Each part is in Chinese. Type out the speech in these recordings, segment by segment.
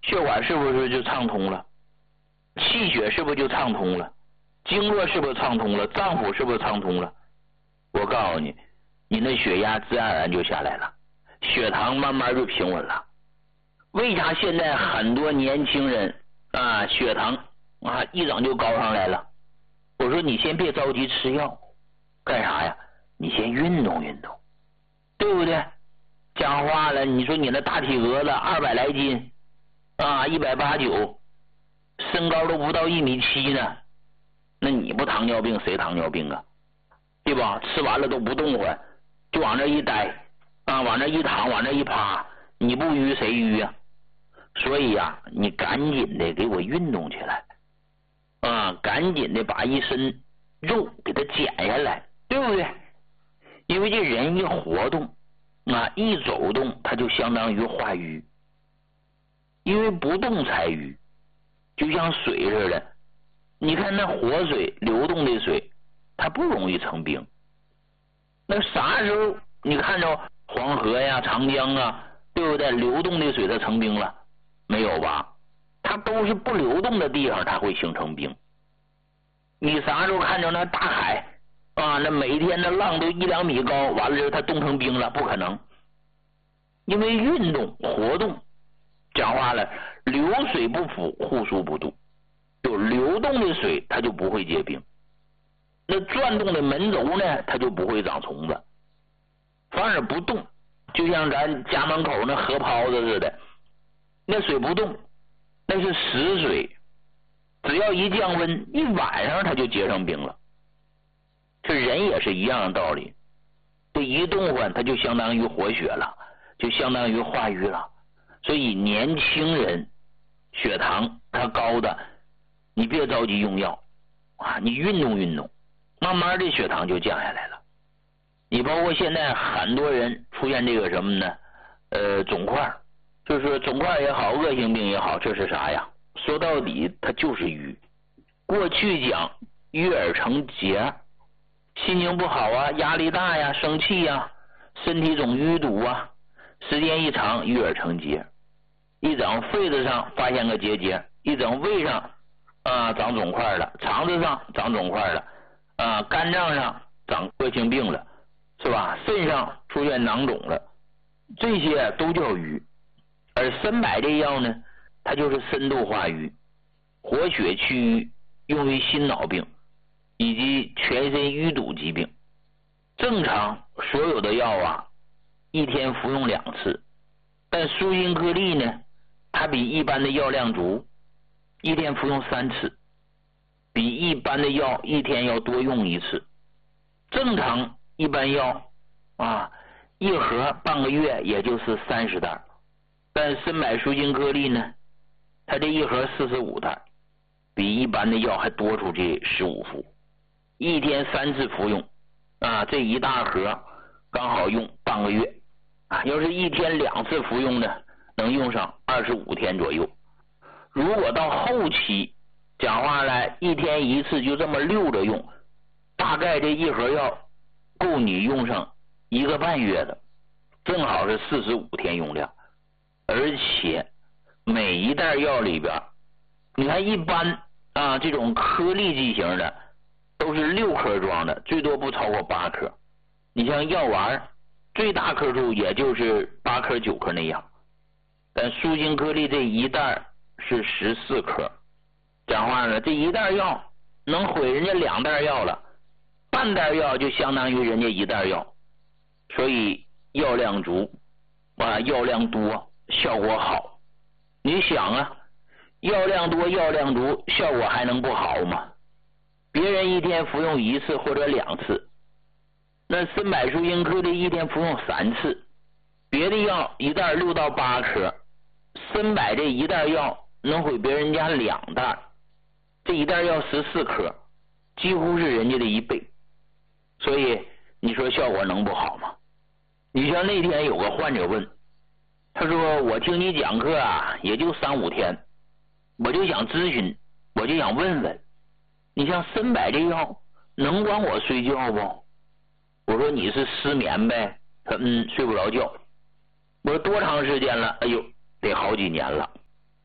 血管是不是就畅通了？气血是不是就畅通了？经络是不是畅通了？脏腑是不是畅通了？我告诉你，你的血压自然而然就下来了，血糖慢慢就平稳了。为啥现在很多年轻人啊血糖啊一整就高上来了？我说你先别着急吃药，干啥呀？你先运动运动，对不对？讲话了，你说你那大体格子200来斤啊，189，身高都不到1.7米呢，那你不糖尿病谁糖尿病啊？对吧？吃完了都不动弹，就往那一待啊，往那一躺，往那一趴，你不淤谁淤啊？所以啊，你赶紧的给我运动起来啊，赶紧的把一身肉给它减下来，对不对？因为这人一活动啊，一走动，它就相当于化瘀，因为不动才瘀，就像水似的。你看那活水流动的水，它不容易成冰。那啥时候你看着黄河呀、长江啊，对不对？流动的水它成冰了没有吧？它都是不流动的地方它会形成冰。你啥时候看着那大海啊，那每天的浪都1-2米高，完了之后它冻成冰了？不可能。因为运动活动，讲话了，流水不腐，户枢不蠹，就流动的水它就不会结冰，那转动的门轴呢，它就不会长虫子。反而不动，就像咱家门口那河泡子似的，那水不动，那是死水，只要一降温，一晚上它就结成冰了。这人也是一样的道理，这一动换它就相当于活血了，就相当于化瘀了。所以年轻人血糖它高的，你别着急用药啊，你运动运动，慢慢的血糖就降下来了。你包括现在很多人出现这个什么呢？肿块，就是肿块也好，恶性病也好，这是啥呀？说到底它就是瘀。过去讲瘀而成结，心情不好啊，压力大呀，生气呀，身体总淤堵啊，时间一长瘀而成结，一整肺子上发现个结节，一整胃上啊长肿块了，肠子上长肿块了啊，肝脏上长恶性病了，是吧？肾上出现囊肿了，这些都叫瘀。而参柏这药呢，它就是深度化瘀，活血祛瘀，用于心脑病以及全身淤堵疾病。正常所有的药啊，一天服用2次，但舒心颗粒呢，它比一般的药量足，一天服用3次，比一般的药一天要多用1次。正常一般药啊，一盒半个月也就是30袋，但参柏舒心颗粒呢，它这一盒45袋，比一般的药还多出这15副，一天3次服用啊，这一大盒刚好用半个月啊。要是一天2次服用呢，能用上25天左右。如果到后期讲话来，一天1次就这么溜着用，大概这一盒药够你用上1个半月的，正好是45天用量。而且每一袋药里边，你看一般啊这种颗粒剂型的都是6颗装的，最多不超过8颗。你像药丸最大颗数也就是8颗9颗那样，但舒心颗粒这一袋是14颗。讲话呢，这一袋药能毁人家2袋药了，半袋药就相当于人家1袋药。所以药量足啊，药量多，效果好。你想啊，药量多药量足，效果还能不好吗？别人一天服用1次或者2次，那参柏舒心颗粒一天服用3次。别的药一袋6到8颗，参柏这一袋药能毁别人家2袋，这一袋药14颗，几乎是人家的1倍。所以你说效果能不好吗？你像那天有个患者问，他说我听你讲课啊也就3-5天，我就想咨询，我就想问问，你像参柏这药能管我睡觉不？我说你是失眠呗。他睡不着觉。我说多长时间了？哎呦，得好几年了。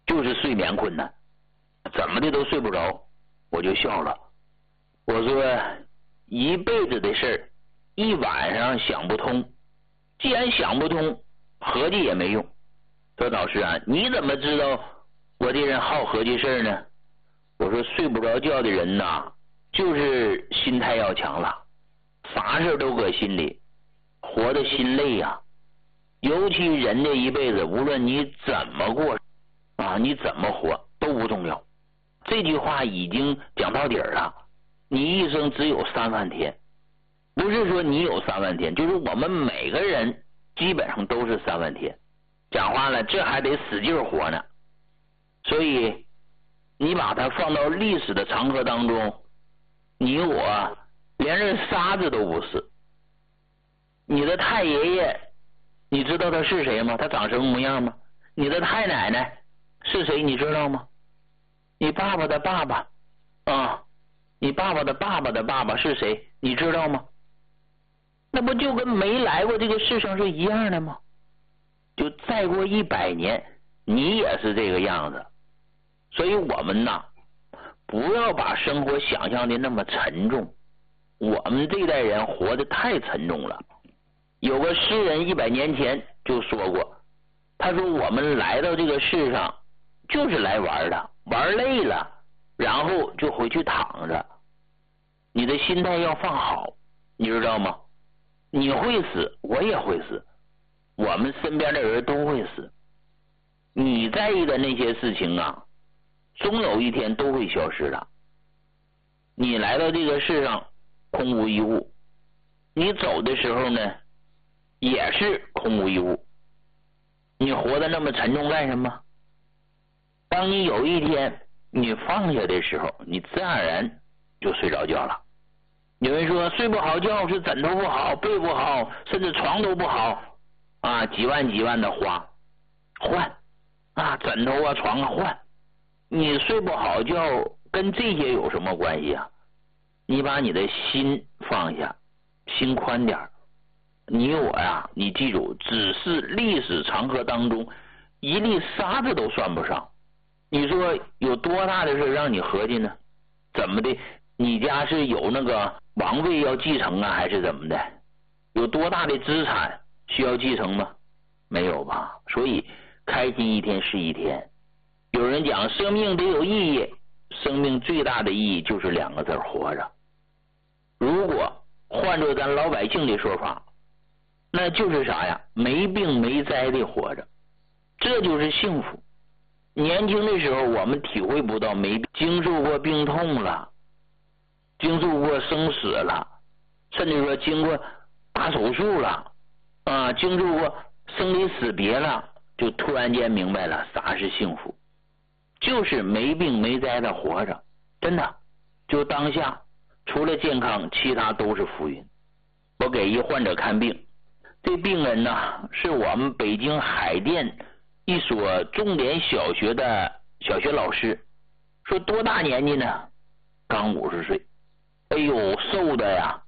就是睡眠困难，怎么的都睡不着。我就笑了，我说一辈子的事儿，一晚上想不通，既然想不通，合计也没用。说老师啊，你怎么知道我这人好合计事儿呢？我说睡不着觉的人呐，就是心态要强了，啥事都搁心里，活得心累呀。尤其人这一辈子，无论你怎么过啊，你怎么活都不重要。这句话已经讲到底儿了。你一生只有3万天，不是说你有3万天，就是我们每个人基本上都是3万天。讲话了，这还得使劲活呢。所以你把它放到历史的长河当中，你我连人沙子都不是。你的太爷爷，你知道他是谁吗？他长什么模样吗？你的太奶奶是谁？你知道吗？你爸爸的爸爸啊，你爸爸的爸爸的爸爸是谁？你知道吗？那不就跟没来过这个世上是一样的吗？就再过100年，你也是这个样子。所以我们呐，不要把生活想象的那么沉重。我们这代人活得太沉重了。有个诗人100年前就说过，他说我们来到这个世上就是来玩的，玩累了然后就回去躺着。你的心态要放好，你知道吗？你会死，我也会死，我们身边的人都会死。你在意的那些事情啊，终有一天都会消失的。你来到这个世上空无一物，你走的时候呢也是空无一物。你活得那么沉重干什么？当你有一天你放下的时候，你自然而然就睡着觉了。有人说睡不好觉是枕头不好，被不好，甚至床都不好啊，几万的花换啊，枕头啊床啊换。你睡不好觉跟这些有什么关系啊？你把你的心放下，心宽点。你我呀，你记住，只是历史长河当中一粒沙子都算不上。你说有多大的事让你合计呢？怎么的？你家是有那个王位要继承啊，还是怎么的？有多大的资产需要继承吗？没有吧。所以开心一天是一天。有人讲生命得有意义，生命最大的意义就是2个字，活着。如果换作咱老百姓的说法，那就是啥呀？没病没灾的活着，这就是幸福。年轻的时候我们体会不到没经受过病痛了，经受过生死了，甚至说经过大手术了啊，经受过生离死别了，就突然间明白了啥是幸福，就是没病没灾的活着。真的，就当下除了健康其他都是浮云。我给一患者看病，这病人呢是我们北京海淀一所重点小学的小学老师，说多大年纪呢？刚50岁。哎呦，瘦的呀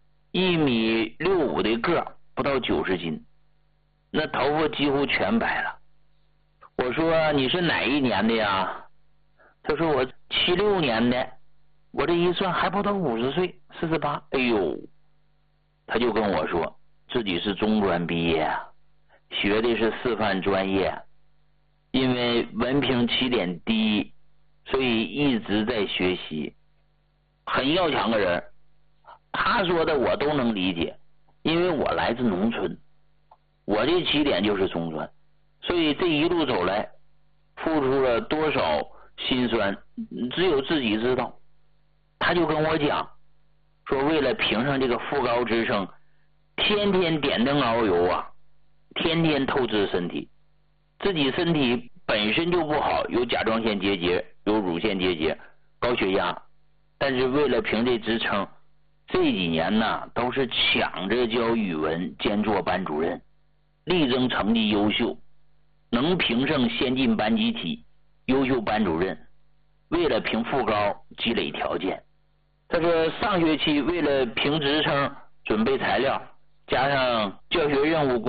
，1.65米的个，不到90斤，那头发几乎全白了。我说你是哪一年的呀？他说我76年的。我这一算还不到50岁，48。哎呦，他就跟我说自己是中专毕业，学的是师范专业，因为文凭起点低，所以一直在学习，很要强的人。他说的我都能理解，因为我来自农村，我这起点就是中专，所以这一路走来付出了多少辛酸，只有自己知道。他就跟我讲说，为了评上这个副高职称，天天点灯熬油啊，天天透支身体，自己身体本身就不好，有甲状腺结节，有乳腺结节，高血压，但是为了评这职称，这几年呢都是抢着教语文兼做班主任，力争成绩优秀，能评上先进班集体优秀班主任，为了评副高积累条件。他说上学期为了评职称准备材料，加上教学任务